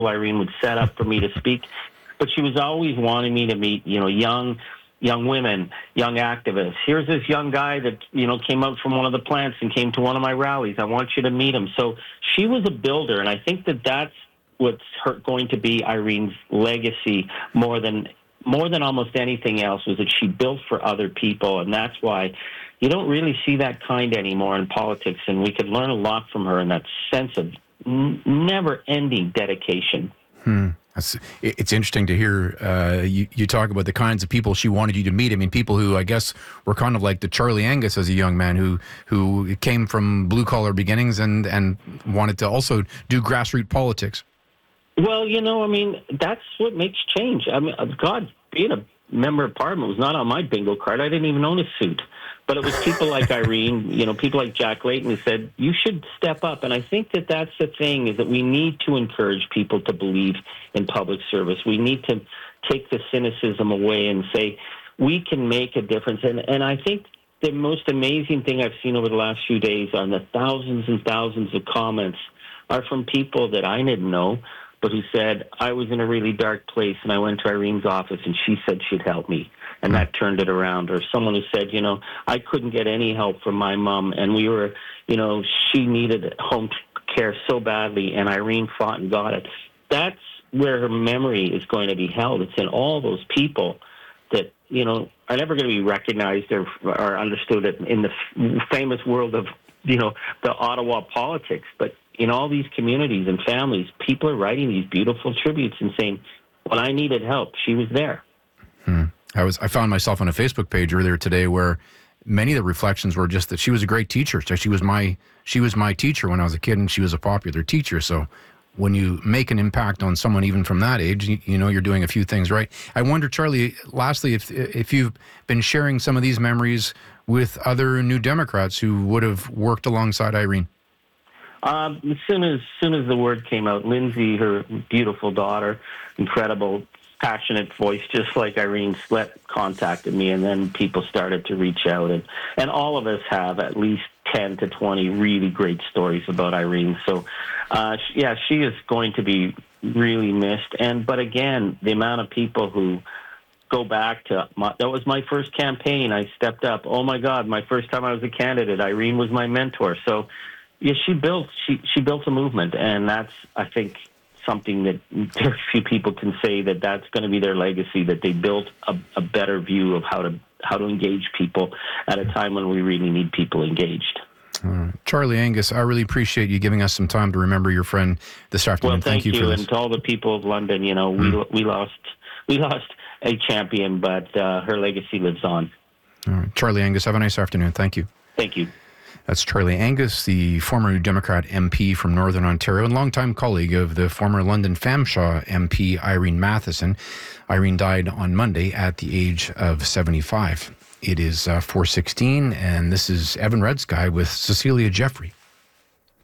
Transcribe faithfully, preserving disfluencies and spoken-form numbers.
Irene would set up for me to speak, but she was always wanting me to meet, you know, young young women, young activists. Here's this young guy that, you know, came out from one of the plants and came to one of my rallies. I want you to meet him. So she was a builder, and I think that that's what's her, going to be Irene's legacy more than more than almost anything else, was that she built for other people, and that's why you don't really see that kind anymore in politics, and we could learn a lot from her in that sense of n- never-ending dedication. Hmm. It's interesting to hear uh, you, you talk about the kinds of people she wanted you to meet. I mean, people who I guess were kind of like the Charlie Angus as a young man who who came from blue-collar beginnings and, and wanted to also do grassroots politics. Well, you know, I mean, that's what makes change. I mean, God, being a member of Parliament was not on my bingo card. I didn't even own a suit. But it was people like Irene, you know, people like Jack Layton who said, you should step up. And I think that that's the thing, is that we need to encourage people to believe in public service. We need to take the cynicism away and say, we can make a difference. And, and I think the most amazing thing I've seen over the last few days are the thousands and thousands of comments are from people that I didn't know, but who said, I was in a really dark place and I went to Irene's office and she said she'd help me. And that turned it around. Or someone who said, you know, I couldn't get any help from my mom, and we were, you know, she needed home care so badly, and Irene fought and got it. That's where her memory is going to be held. It's in all those people that, you know, are never going to be recognized or, or understood in the famous world of, you know, the Ottawa politics. But in all these communities and families, people are writing these beautiful tributes and saying, when I needed help, she was there. Hmm. I was I found myself on a Facebook page earlier today where many of the reflections were just that she was a great teacher. So she was my she was my teacher when I was a kid, and she was a popular teacher. So when you make an impact on someone even from that age, you, you know you're doing a few things right. I wonder, Charlie, lastly, if if you've been sharing some of these memories with other New Democrats who would have worked alongside Irene. Um, as soon as, as soon as the word came out, Lindsay, her beautiful daughter, incredible, passionate voice, just like Irene Slett, contacted me, and then people started to reach out, and, and all of us have at least ten to twenty really great stories about Irene. So, uh, yeah, she is going to be really missed. And but again, the amount of people who go back to my, that was my first campaign. I stepped up. Oh my God, my first time I was a candidate, Irene was my mentor. So, yeah, she built she she built a movement, and that's, I think, something that very few people can say that that's going to be their legacy, that they built a, a better view of how to how to engage people at a time when we really need people engaged. Uh, Charlie Angus, I really appreciate you giving us some time to remember your friend this afternoon. Well, thank, thank you, you for this. And to all the people of London, you know, mm. we we lost we lost a champion, but uh, her legacy lives on. All right. Charlie Angus, have a nice afternoon. Thank you. Thank you. That's Charlie Angus, the former Democrat M P from Northern Ontario and longtime colleague of the former London Famshaw M P Irene Matheson. Irene died on Monday at the age of seventy-five. It is uh, four sixteen, and this is Evan Red Sky with Cecilia Jeffrey.